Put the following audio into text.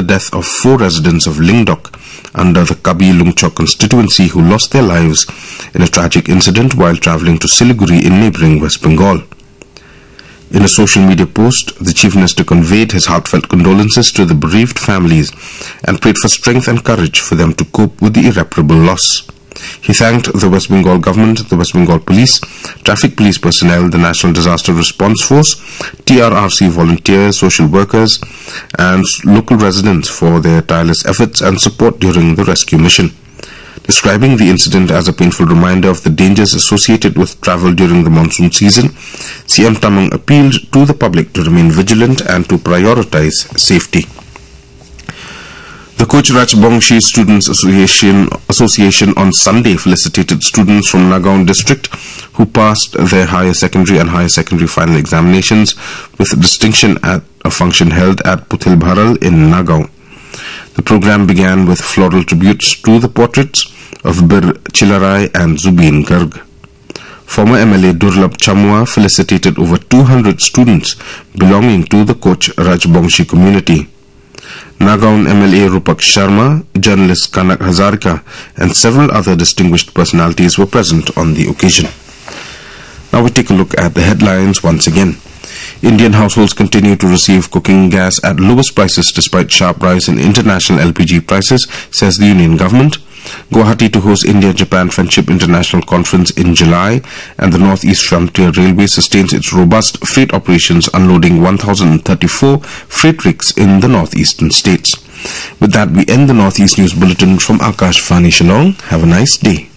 death of 4 residents of Lingdok under the Kabi Lungchok constituency who lost their lives in a tragic incident while travelling to Siliguri in neighbouring West Bengal. In a social media post, the Chief Minister conveyed his heartfelt condolences to the bereaved families and prayed for strength and courage for them to cope with the irreparable loss. He thanked the West Bengal government, the West Bengal police, traffic police personnel, the National Disaster Response Force, TRRC volunteers, social workers and local residents for their tireless efforts and support during the rescue mission. Describing the incident as a painful reminder of the dangers associated with travel during the monsoon season, CM Tamang appealed to the public to remain vigilant and to prioritize safety. The Coach Rajbongshi Students Association on Sunday felicitated students from Nagaon district who passed their higher secondary and higher secondary final examinations with distinction at a function held at Puthil Bharal in Nagaon. The program began with floral tributes to the portraits of Bir Chilarai and Zubeen Garg. Former MLA Durlab Chamua felicitated over 200 students belonging to the Coach Rajbongshi community. Nagaon MLA Rupak Sharma, journalist Kanak Hazarika and several other distinguished personalities were present on the occasion. Now we take a look at the headlines once again. Indian households continue to receive cooking gas at lowest prices despite sharp rise in international LPG prices, says the Union government. Guwahati to host India-Japan Friendship International Conference in July, and the Northeast Frontier Railway sustains its robust freight operations, unloading 1,034 freight rigs in the northeastern states. With that, we end the Northeast News Bulletin from Akashvani Shillong. Have a nice day.